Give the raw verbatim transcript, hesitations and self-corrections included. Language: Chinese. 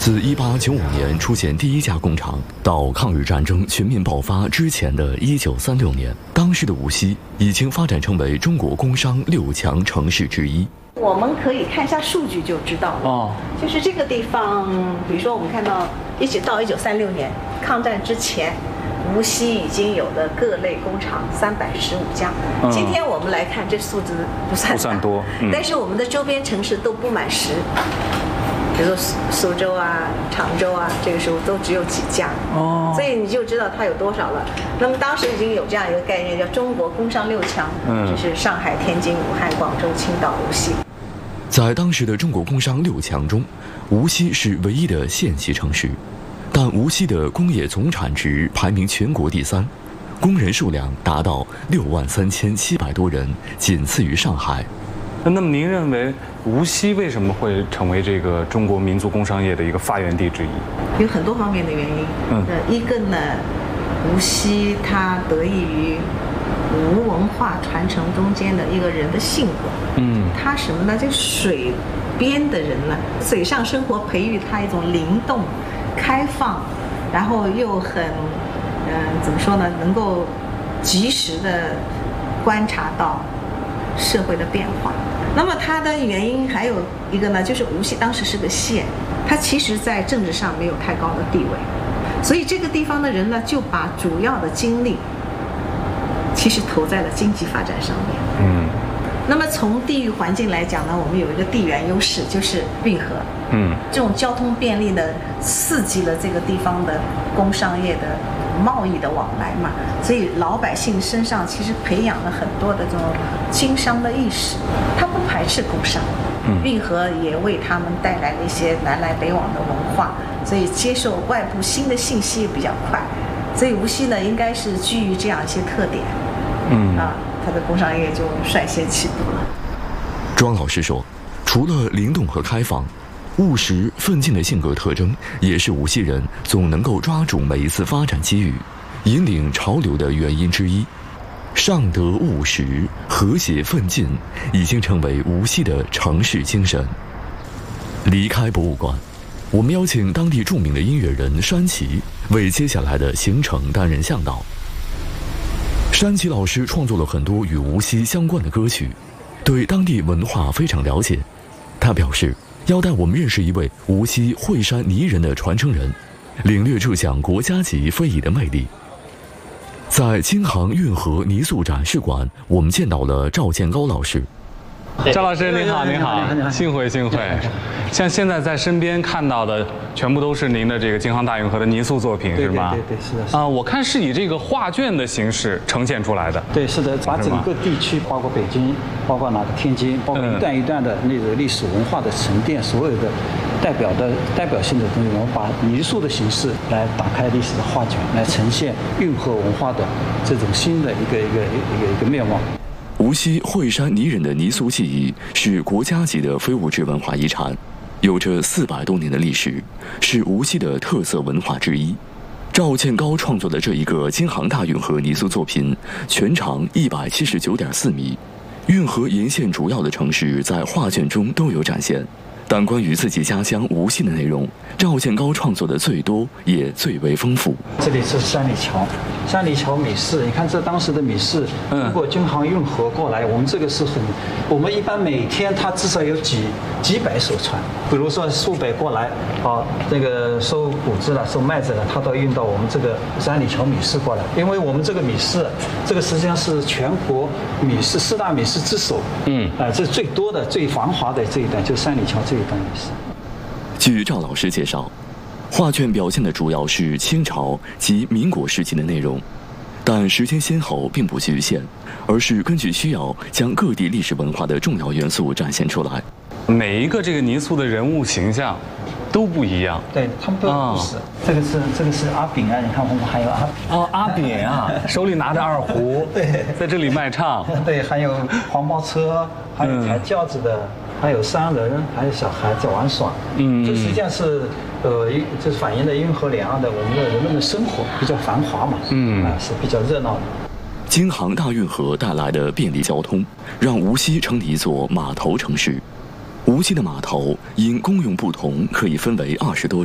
自一八九五年出现第一家工厂，到抗日战争全面爆发之前的一九三六年，当时的无锡已经发展成为中国工商六强城市之一。 我们可以看一下数据就知道了。哦，就是这个地方，比如说我们看到一直到一九三六年抗战之前，无锡已经有了各类工厂三百十五家。嗯、今天我们来看，这数字不算不算多， 嗯、但是我们的周边城市都不满十。比如说苏州啊、常州啊，这个时候都只有几家，哦，所以你就知道它有多少了。那么当时已经有这样一个概念，叫中国工商六强，嗯，就是上海、天津、武汉、广州、青岛、无锡。 在当时的中国工商六强中，无锡是唯一的县级城市，但无锡的工业总产值排名全国第三，工人数量达到六万三千七百多人，仅次于上海。 那么您认为无锡为什么会成为这个中国民族工商业的一个发源地之一？ 有很多方面的原因。嗯，呃，一个呢，无锡它得益于吴文化传承中间的一个人的性格。嗯，他什么呢？就水边的人呢，水上生活培育他一种灵动、开放，然后又很，嗯、呃，怎么说呢？能够及时的观察到社会的变化。那么它的原因还有一个呢，就是无锡当时是个县，它其实在政治上没有太高的地位，所以这个地方的人呢，就把主要的精力其实投在了经济发展上面。嗯。那么从地域环境来讲呢，我们有一个地缘优势，就是运河。嗯。这种交通便利呢，刺激了这个地方的工商业的贸易的往来嘛，所以老百姓身上其实培养了很多的这种经商的意识，他不排斥工商。嗯，运河也为他们带来了一些南来北往的文化，所以接受外部新的信息也比较快。所以无锡呢，应该是基于这样一些特点，嗯啊，它的工商业就率先起步了。 庄老师说，除了灵动和开放，务实奋进的性格特征，也是无锡人总能够抓住每一次发展机遇、引领潮流的原因之一。上德务实、和谐奋进，已经成为无锡的城市精神。离开博物馆，我们邀请当地著名的音乐人山崎为接下来的行程担任向导。山崎老师创作了很多与无锡相关的歌曲，对当地文化非常了解。他表示，要带我们认识一位无锡惠山泥人的传承人，领略这项国家级非遗的魅力。在京杭运河泥塑展示馆，我们见到了赵建高老师。 赵老师您好，您好，幸会幸会。像现在在身边看到的，全部都是您的这个京杭大运河的泥塑作品，是吗？ 对对对，是的。啊、 呃，我看是以这个画卷的形式呈现出来的。 对，是的，把整个地区，包括北京，包括哪个天津，包括一段一段的那个历史文化的沉淀，所有的代表的代表性的东西，我们把泥塑的形式来打开历史的画卷，来呈现运河文化的这种新的一个一个一个一个面貌。 无锡惠山泥人的泥塑技艺是国家级的非物质文化遗产，有着四百多年的历史，是无锡的特色文化之一。赵建高创作的这一个京杭大运河泥塑作品，全长一百七十九点四米，运河沿线主要的城市在画卷中都有展现。但关于自己家乡无锡的内容，赵建高创作的最多也最为丰富。 这里是三里桥，三里桥米市，你看这当时的米市，通过京杭运河过来，我们这个是很，我们一般每天它至少有几几百艘船，比如说苏北过来，啊，这个收谷子了、收麦子了，它都运到我们这个三里桥米市过来，因为我们这个米市，这个实际上是全国米市四大米市之首，嗯，啊、呃，这最多的、最繁华的这一段就是三里桥这。 据赵老师介绍，画卷表现的主要是清朝及民国时期的内容，但时间先后并不局限，而是根据需要将各地历史文化的重要元素展现出来。 每一个这个泥塑的人物形象都不一样， 对他们都有故事。哦、这个是这个是阿炳啊，你看我们还有阿哦阿炳啊，手里拿着二胡， 对， 在这里卖唱， 对，还有黄包车，还有抬轿子的。嗯，还有商人，还有小孩在玩耍，嗯，这实际上是，呃，一这是反映了运河两岸的我们的人们的生活比较繁华嘛，嗯，啊是比较热闹的。 京杭大运河带来的便利交通，让无锡成了一座码头城市。无锡的码头因功用不同，可以分为二十多种。